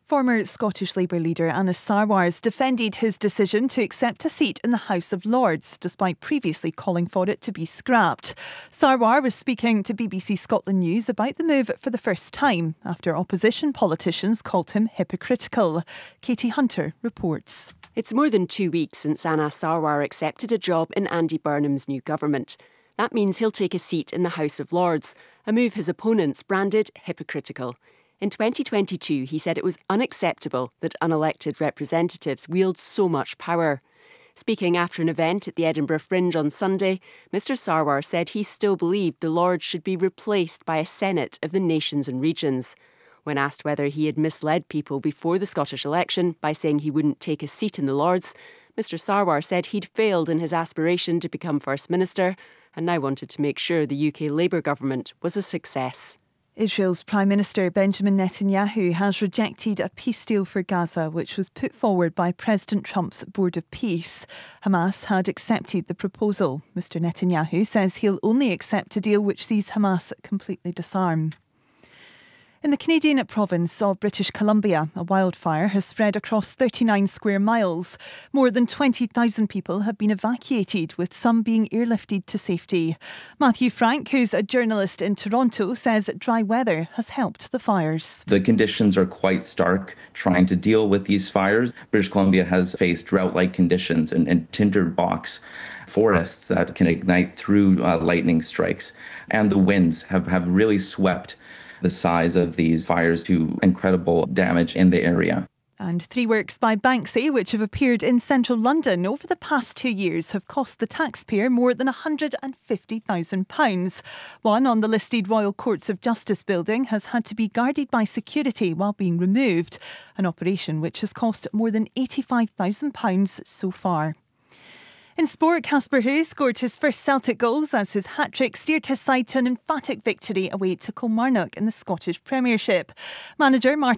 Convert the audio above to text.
Former Scottish Labour leader Anas Sarwar defended his decision to accept a seat in the House of Lords, despite previously calling for it to be scrapped. Sarwar was speaking to BBC Scotland News about the move for the first time, after opposition politicians called him hypocritical. Katie Hunter reports. It's more than 2 weeks since Anas Sarwar accepted a job in Andy Burnham's new government. That means he'll take a seat in the House of Lords, a move his opponents branded hypocritical. In 2022, he said it was unacceptable that unelected representatives wield so much power. Speaking after an event at the Edinburgh Fringe on Sunday, Mr Sarwar said he still believed the Lords should be replaced by a Senate of the nations and regions. When asked whether he had misled people before the Scottish election by saying he wouldn't take a seat in the Lords, Mr Sarwar said he'd failed in his aspiration to become First Minister and now wanted to make sure the UK Labour government was a success. Israel's Prime Minister Benjamin Netanyahu has rejected a peace deal for Gaza, which was put forward by President Trump's Board of Peace. Hamas had accepted the proposal. Mr Netanyahu says he'll only accept a deal which sees Hamas completely disarm. In the Canadian province of British Columbia, a wildfire has spread across 39 square miles. More than 20,000 people have been evacuated, with some being airlifted to safety. Matthew Frank, who's a journalist in Toronto, says dry weather has helped the fires. The conditions are quite stark trying to deal with these fires. British Columbia has faced drought-like conditions and tinderbox forests that can ignite through lightning strikes. And the winds have really swept the size of these fires to incredible damage in the area. And 3 works by Banksy, which have appeared in central London over the past 2 years, have cost the taxpayer more than £150,000. One on the listed Royal Courts of Justice building has had to be guarded by security while being removed, an operation which has cost more than £85,000 so far. In sport, Casper Hu scored his first Celtic goals as his hat-trick steered his side to an emphatic victory away to Kilmarnock in the Scottish Premiership. Manager Martin